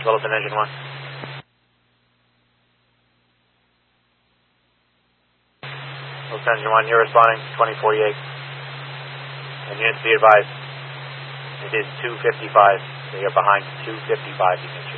Littleton Engine 1. Littleton Engine 1, you're responding, 2048. And units be advised, it is 255, so you're behind 255, you can